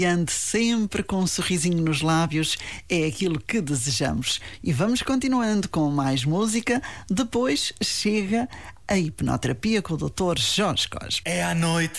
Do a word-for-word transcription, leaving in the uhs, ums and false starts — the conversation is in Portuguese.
Ande sempre com um sorrisinho nos lábios, é aquilo que desejamos. E vamos continuando com mais música. Depois chega a hipnoterapia com o doutor Jorge Cosme. É à noite